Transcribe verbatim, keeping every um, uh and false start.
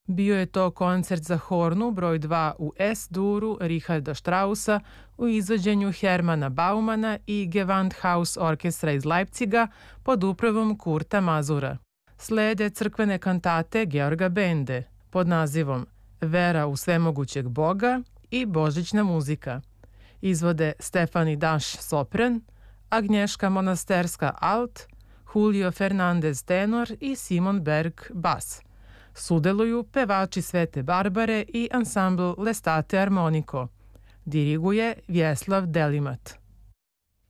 Bio je to koncert za hornu broj dva u S-duru Richarda Straussa u izvođenju Hermana Baumana i Gewandhaus orkestra iz Leipciga pod upravom Kurta Mazura. Slede crkvene kantate Georga Bende pod nazivom Vera u svemogućeg Boga i Božićna muzika. Izvode Stefani Daš sopran, Agnješka Monasterska alt, Julio Fernandez tenor i Simon Berg bas. Sudeluju pevači Svete Barbare i ansambl Lestate Armonico. Diriguje Vjeslav Delimat.